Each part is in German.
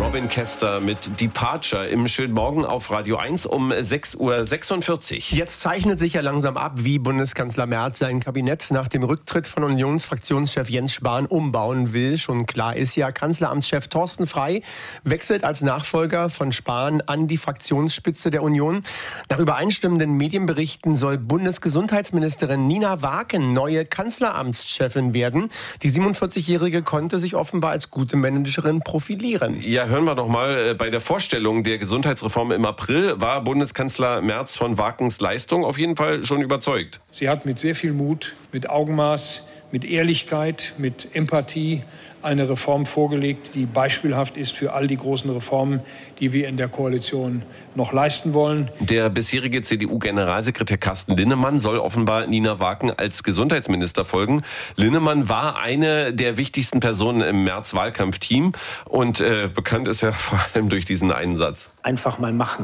Robin Kester mit Departure im schönen Morgen auf Radio 1 um 6:46 Uhr. Jetzt zeichnet sich ja langsam ab, wie Bundeskanzler Merz sein Kabinett nach dem Rücktritt von Unionsfraktionschef Jens Spahn umbauen will. Schon klar ist ja, Kanzleramtschef Thorsten Frey wechselt als Nachfolger von Spahn an die Fraktionsspitze der Union. Nach übereinstimmenden Medienberichten soll Bundesgesundheitsministerin Nina Wagen neue Kanzleramtschefin werden. Die 47-Jährige konnte sich offenbar als gute Managerin profilieren. Ja, hören wir doch mal. Bei der Vorstellung der Gesundheitsreform im April war Bundeskanzler Merz von Wagens Leistung auf jeden Fall schon überzeugt. Sie hat mit sehr viel Mut, mit Augenmaß, mit Ehrlichkeit, mit Empathie eine Reform vorgelegt, die beispielhaft ist für all die großen Reformen, die wir in der Koalition noch leisten wollen. Der bisherige CDU-Generalsekretär Carsten Linnemann soll offenbar Nina Wagen als Gesundheitsminister folgen. Linnemann war eine der wichtigsten Personen im Merz-Wahlkampfteam und bekannt ist er vor allem durch diesen Einsatz. Einfach mal machen.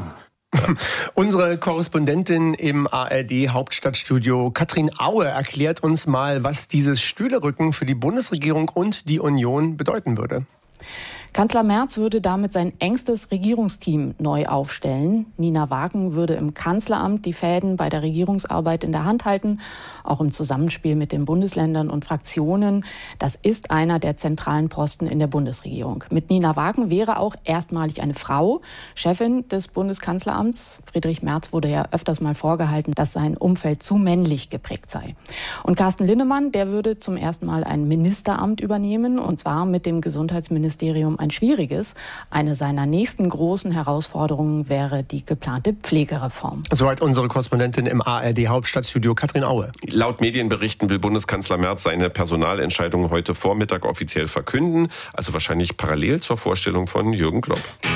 Unsere Korrespondentin im ARD-Hauptstadtstudio Katrin Aue erklärt uns mal, was dieses Stühlerücken für die Bundesregierung und die Union bedeuten würde. Kanzler Merz würde damit sein engstes Regierungsteam neu aufstellen. Nina Wagen würde im Kanzleramt die Fäden bei der Regierungsarbeit in der Hand halten, auch im Zusammenspiel mit den Bundesländern und Fraktionen. Das ist einer der zentralen Posten in der Bundesregierung. Mit Nina Wagen wäre auch erstmalig eine Frau Chefin des Bundeskanzleramts. Friedrich Merz wurde ja öfters mal vorgehalten, dass sein Umfeld zu männlich geprägt sei. Und Carsten Linnemann, der würde zum ersten Mal ein Ministeramt übernehmen, und zwar mit dem Gesundheitsministerium ein schwieriges. Eine seiner nächsten großen Herausforderungen wäre die geplante Pflegereform. Soweit unsere Korrespondentin im ARD-Hauptstadtstudio Katrin Aue. Laut Medienberichten will Bundeskanzler Merz seine Personalentscheidung heute Vormittag offiziell verkünden. Also wahrscheinlich parallel zur Vorstellung von Jürgen Klopp.